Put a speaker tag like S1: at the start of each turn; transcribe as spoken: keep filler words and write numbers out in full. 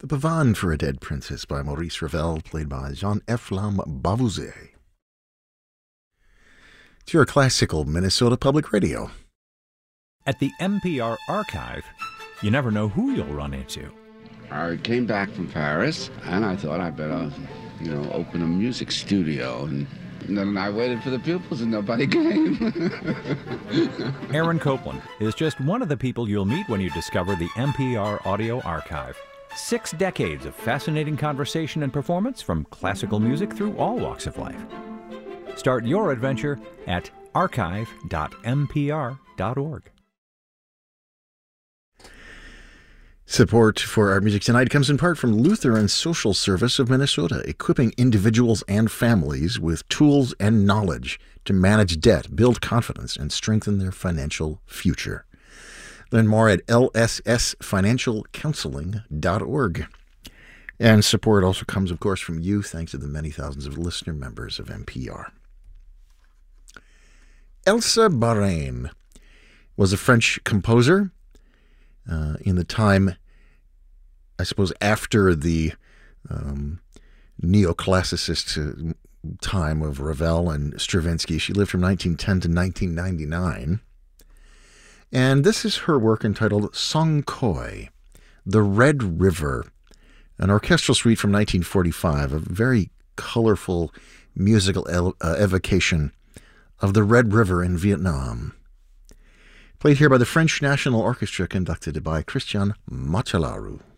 S1: The Pavane for a Dead Princess by Maurice Ravel, played by Jean-Efflam Bavouzet. It's your classical Minnesota Public Radio.
S2: At the N P R Archive, you never know who you'll run into.
S3: I came back from Paris, and I thought I'd better, you know, open a music studio. And then I waited for the pupils, and nobody came.
S2: Aaron Copland is just one of the people you'll meet when you discover the N P R Audio Archive. Six decades of fascinating conversation and performance from classical music through all walks of life. Start your adventure at archive dot n p r dot org.
S1: Support for our music tonight comes in part from Lutheran Social Service of Minnesota, equipping individuals and families with tools and knowledge to manage debt, build confidence, and strengthen their financial future. Learn more at l s s financial counseling dot org. And support also comes, of course, from you, thanks to the many thousands of listener members of N P R. Elsa Barain was a French composer uh, in the time, I suppose, after the um, neoclassicist time of Ravel and Stravinsky. She lived from nineteen ten to nineteen ninety-nine. And this is her work entitled Song Khoi, The Red River, an orchestral suite from nineteen forty-five, a very colorful musical el- uh, evocation of the Red River in Vietnam. Played here by the French National Orchestra, conducted by Christian Machelaru.